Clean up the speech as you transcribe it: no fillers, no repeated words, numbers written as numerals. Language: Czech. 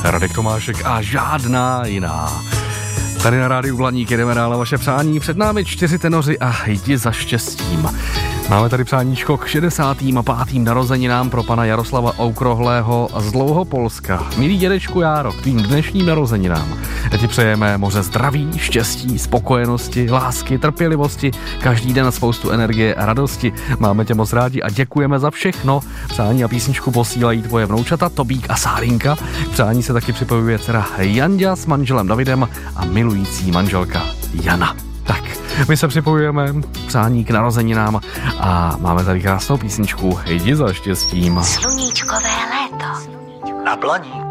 Radek Tomášek a žádná jiná. Tady na rádiu Blaník jedeme dál vaše přání. Před námi 4 tenoři a jdi za štěstím. Máme tady přáníčko k 65. narozeninám pro pana Jaroslava Oukrohlého z Dlouhopolska. Milý dědečku Járo, k tvým dnešním narozeninám ti přejeme moře zdraví, štěstí, spokojenosti, lásky, trpělivosti, každý den spoustu energie a radosti. Máme tě moc rádi a děkujeme za všechno. Přání a písničku posílají tvoje vnoučata Tobík a Sárinka. K přání se taky připojuje dcera Janďa s manželem Davidem a milující manželka Jana. Tak, my se připojujeme přání k narozeninám a máme tady krásnou písničku Jdi za štěstím. Sluníčkové léto na Blaníku.